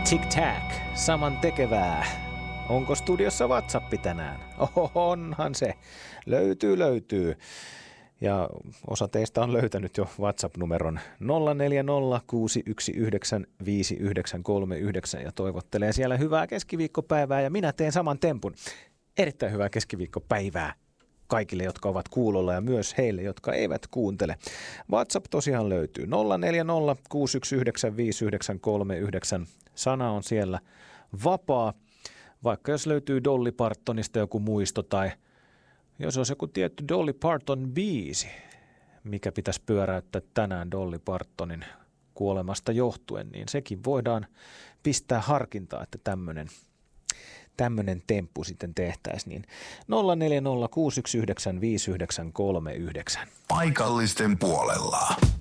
Tic-tac, saman tekevää. Onko studiossa WhatsApp tänään? Onhan se. Löytyy. Ja osa teistä on löytänyt jo WhatsApp-numeron 0406195939 ja toivottelee siellä hyvää keskiviikkopäivää ja minä teen saman tempun. Erittäin hyvää keskiviikkopäivää kaikille, jotka ovat kuulolla ja myös heille, jotka eivät kuuntele. WhatsApp tosiaan löytyy 0406195939. Sana on siellä vapaa, vaikka jos löytyy Dolly Partonista joku muisto tai jos olisi joku tietty Dolly Parton biisi, mikä pitäisi pyöräyttää tänään Dolly Partonin kuolemasta johtuen, niin sekin voidaan pistää harkintaa, että tämmöinen temppu sitten tehtäisiin. Niin 0406195939. Paikallisten puolella.